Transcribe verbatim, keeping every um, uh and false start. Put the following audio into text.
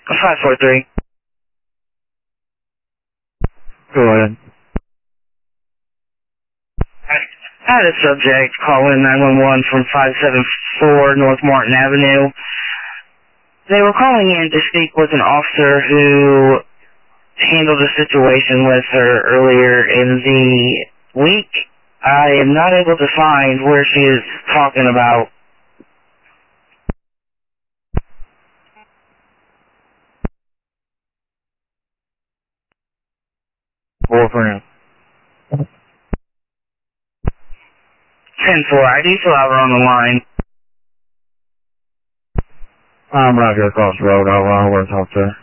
five four three. Go ahead. I had a subject call in nine one one from five seven four North Martin Avenue. They were calling in to speak with an officer who handled a situation with her earlier in the week. I am not able to find where she is talking about. Boyfriend. ten four, I do still have her on the line. I'm right here across the road. I don't know where to talk to her.